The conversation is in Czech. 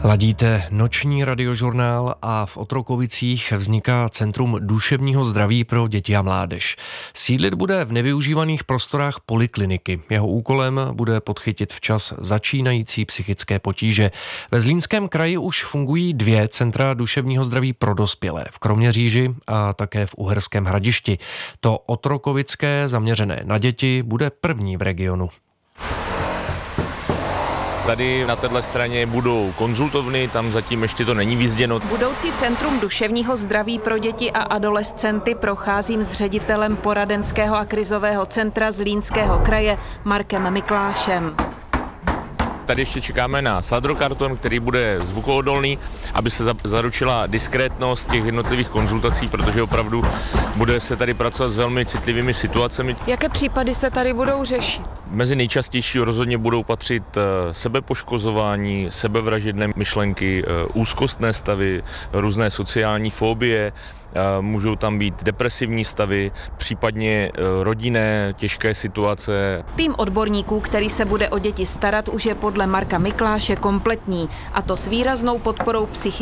Ladíte noční radiožurnál a v Otrokovicích vzniká Centrum duševního zdraví pro děti a mládež. Sídlit bude v nevyužívaných prostorách polikliniky. Jeho úkolem bude podchytit včas začínající psychické potíže. Ve Zlínském kraji už fungují 2 centra duševního zdraví pro dospělé, v Kroměříži a také v Uherském Hradišti. To otrokovické, zaměřené na děti, bude první v regionu. Tady na této straně budou konzultovny, tam zatím ještě to není vyzděno. Budoucí Centrum duševního zdraví pro děti a adolescenty procházím s ředitelem poradenského a krizového centra Zlínského kraje Markem Miklášem. Tady ještě čekáme na sadrokarton, který bude zvukoodolný, aby se zaručila diskrétnost těch jednotlivých konzultací, protože opravdu bude se tady pracovat s velmi citlivými situacemi. Jaké případy se tady budou řešit? Mezi nejčastější rozhodně budou patřit sebepoškozování, sebevražedné myšlenky, úzkostné stavy, různé sociální fobie, můžou tam být depresivní stavy, případně rodinné těžké situace. Tým odborníků, který se bude o děti starat, už je podle Marka Mikláše kompletní, a to s výraznou podporou psychiatrů